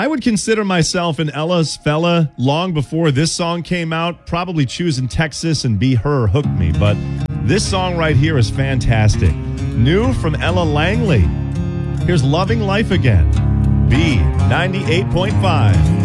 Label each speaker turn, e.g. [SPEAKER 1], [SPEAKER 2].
[SPEAKER 1] I would consider myself an Ella's fella long before this song came out, probably choosing Texas and Be Her hooked me, but this song right here is fantastic. New from Ella Langley. Here's Loving Life Again. B98.5.